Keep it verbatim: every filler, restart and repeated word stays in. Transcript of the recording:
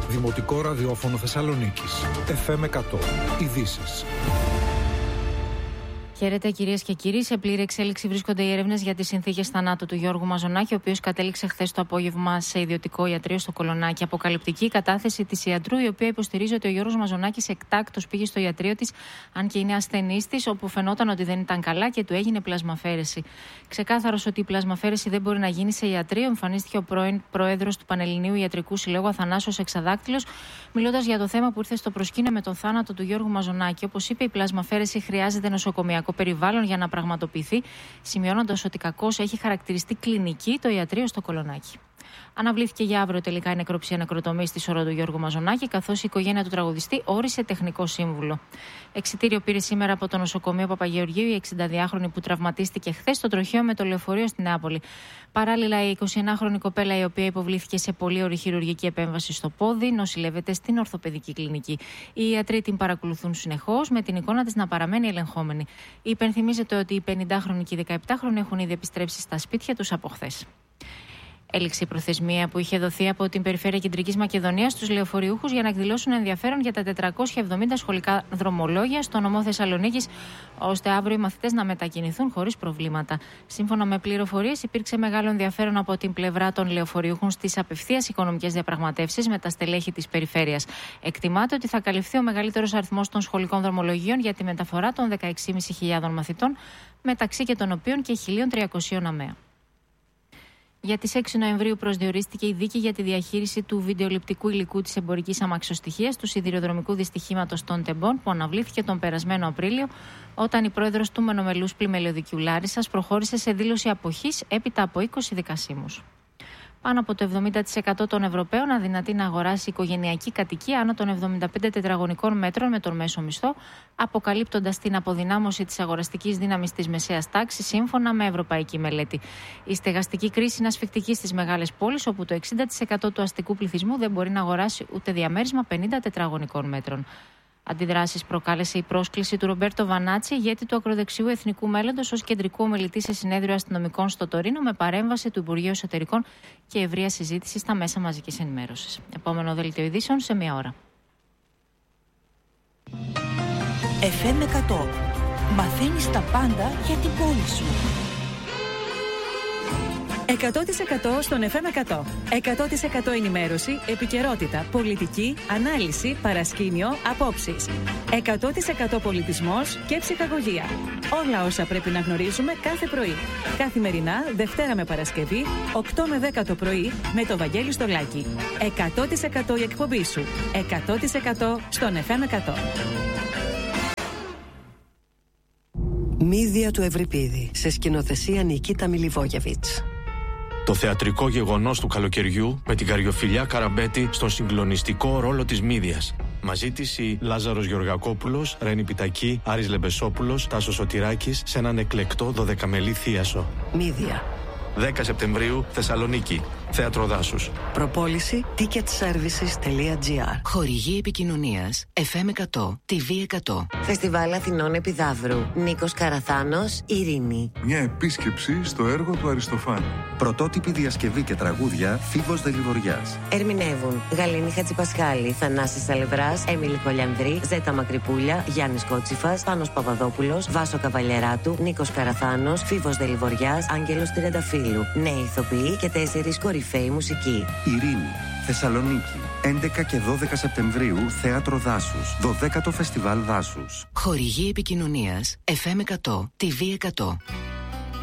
Δημοτικό ραδιόφωνο Θεσσαλονίκης. εφ εμ εκατό. Ειδήσεις. Χαίρετε κυρίες και κύριοι. Σε πλήρη εξέλιξη βρίσκονται οι έρευνες για τις συνθήκες θανάτου του Γιώργου Μαζονάκη, ο οποίος κατέληξε χθες το απόγευμα σε ιδιωτικό ιατρείο στο Κολονάκι. Αποκαλυπτική κατάθεση της ιατρού, η οποία υποστηρίζει ότι ο Γιώργος Μαζονάκης εκτάκτως πήγε στο ιατρείο της, αν και είναι ασθενής της, όπου φαινόταν ότι δεν ήταν καλά και του έγινε πλασμαφέρεση. Ξεκάθαρος ότι η πλασμαφέρεση δεν μπορεί να γίνει σε ιατρείο, εμφανίστηκε ο πρώην πρόεδρος του Πανελληνίου Ιατρικού Συλλόγου Αθανάσιος Εξαδάκτυλος, μιλώντας για το θέμα που ήρθε στο προσκήνιο με τον θάνατο του Γιώργου Μαζονάκη. Όπως είπε, η πλασμαφέρεση χρειάζεται νοσοκομιακό περιβάλλον για να πραγματοποιηθεί, σημειώνοντας ότι κακώς έχει χαρακτηριστεί κλινική το ιατρείο στο Κολονάκι. Αναβλήθηκε για αύριο τελικά η νεκροψία νεκροτομής στη σωρό του Γιώργου Μαζονάκη, καθώς η οικογένεια του τραγουδιστή όρισε τεχνικό σύμβουλο. Εξιτήριο πήρε σήμερα από το νοσοκομείο Παπαγεωργίου η εξηνταδυάχρονη που τραυματίστηκε χθες στο τροχαίο με το λεωφορείο στην Νεάπολη. Παράλληλα, η εικοσιενάχρονη κοπέλα, η οποία υποβλήθηκε σε πολύ ωρή χειρουργική επέμβαση στο πόδι, νοσηλεύεται στην ορθοπαιδική κλινική. Οι ιατροί την παρακολουθούν συνεχώς, με την εικόνα της να παραμένει ελεγχόμενη. Υπενθυμίζεται ότι οι πενηντάχρονοι και οι δεκαεπτάχρονοι έχουν ήδη επιστρέψει στα σπίτια τους από χθες. Έληξε η προθεσμία που είχε δοθεί από την Περιφέρεια Κεντρικής Μακεδονίας στους λεωφορειούχους για να εκδηλώσουν ενδιαφέρον για τα τετρακόσια εβδομήντα σχολικά δρομολόγια στο νομό Θεσσαλονίκης, ώστε αύριο οι μαθητές να μετακινηθούν χωρίς προβλήματα. Σύμφωνα με πληροφορίες, υπήρξε μεγάλο ενδιαφέρον από την πλευρά των λεωφορειούχων στις απευθείας οικονομικές διαπραγματεύσεις με τα στελέχη της Περιφέρειας. Εκτιμάται ότι θα καλυφθεί ο μεγαλύτερος αριθμός των σχολικών δρομολογίων για τη μεταφορά των δεκαέξι χιλιάδες πεντακόσιων μαθητών, μεταξύ και των οποίων και χίλια τριακόσια ΑΜΕΑ. Για τις έξι Νοεμβρίου προσδιορίστηκε η δίκη για τη διαχείριση του βιντεοληπτικού υλικού της εμπορικής αμαξοστοιχείας του σιδηροδρομικού δυστυχήματος των Τεμπών, που αναβλήθηκε τον περασμένο Απρίλιο, όταν η πρόεδρος του Μονομελούς Πλημελιωδικιού Λάρισσας προχώρησε σε δήλωση αποχής έπειτα από είκοσι δικασίμους. Πάνω από το εβδομήντα τοις εκατό των Ευρωπαίων αδυνατεί να αγοράσει οικογενειακή κατοικία άνω των εβδομήντα πέντε τετραγωνικών μέτρων με τον μέσο μισθό, αποκαλύπτοντας την αποδυνάμωση της αγοραστικής δύναμης της μεσαίας τάξης, σύμφωνα με ευρωπαϊκή μελέτη. Η στεγαστική κρίση είναι ασφικτική στις μεγάλες πόλεις, όπου το εξήντα τοις εκατό του αστικού πληθυσμού δεν μπορεί να αγοράσει ούτε διαμέρισμα πενήντα τετραγωνικών μέτρων. Αντιδράσεις προκάλεσε η πρόσκληση του Ρομπέρτο Βανάτσι, ηγέτη του ακροδεξιού Εθνικού Μέλλοντος, ως κεντρικού ομιλητή σε συνέδριο αστυνομικών στο Τωρίνο, με παρέμβαση του Υπουργείου Εσωτερικών και ευρεία συζήτηση στα μέσα μαζικής ενημέρωσης. Επόμενο δελτίο ειδήσεων σε μία ώρα. εφ εμ εκατό. Μαθαίνεις τα πάντα για την πόλη σου. εκατό τοις εκατό στον εφ εμ εκατό. εκατό τοις εκατό ενημέρωση, επικαιρότητα, πολιτική, ανάλυση, παρασκήνιο, απόψεις. εκατό τοις εκατό πολιτισμός και ψυχαγωγία. Όλα όσα πρέπει να γνωρίζουμε κάθε πρωί. Καθημερινά, Δευτέρα με Παρασκευή, οκτώ με δέκα το πρωί, με το Βαγγέλη Στολάκη. εκατό τοις εκατό η εκπομπή σου. εκατό τοις εκατό στον εφ εμ εκατό. Μύδια του Ευρυπίδη, σε σκηνοθεσία Νικίτα Μιλιβόγεβιτς. Το θεατρικό γεγονός του καλοκαιριού με την Καριοφιλιά Καραμπέτη στον συγκλονιστικό ρόλο της Μύδιας. Μαζί της η Λάζαρος Γεωργακόπουλος, Ρένη Πιτακή, Άρης Λεμπεσόπουλος, Τάσος Σωτηράκης σε έναν εκλεκτό δωδεκαμελή θίασο. Μύδια. δέκα Σεπτεμβρίου, Θεσσαλονίκη. Θέατρο Δάσους. Προπόληση ticket services τελεία τζι άρ. Χορηγή επικοινωνίας εφ εμ εκατό, τι βι εκατό. Φεστιβάλ Αθηνών Επιδαύρου. Νίκος Καραθάνος, Ειρήνη. Μια επίσκεψη στο έργο του Αριστοφάνη. Πρωτότυπη διασκευή και τραγούδια Φίβος Δελιβοριάς. Ερμηνεύουν Γαλήνη Χατζηπασχάλη, Θανάσης Αλευράς, Έμιλη Κολιανδρή, Ζέτα Μακρυπούλια, Γιάννης Κότσιφας, Πάνος Παπαδόπουλος, Βάσο Καβαλιεράτου, Νίκος Καραθάνος, Φίβος Δελιβοριάς, Άγγελος Τριανταφύλου. Νέοι ηθοποιοί και τέσσερις κορυφαίοι μουσικοί. Ειρήνη, Θεσσαλονίκη. έντεκα και δώδεκα Σεπτεμβρίου, Θέατρο Δάσους. δωδέκατο Φεστιβάλ Δάσους. Χορηγή επικοινωνίας εφ εμ εκατό, τι βι εκατό.